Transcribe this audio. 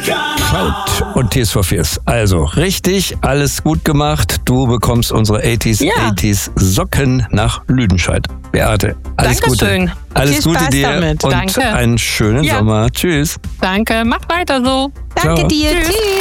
Schaut und TSV Fierce. Also richtig, alles gut gemacht. Du bekommst unsere 80s Socken nach Lüdenscheid. Beate, alles Dankeschön. Gute. Alles Viel Gute Spaß dir damit. und Danke. einen schönen Sommer. Tschüss. Danke, mach weiter so. Danke Ciao. dir. Tschüss. Tschüss.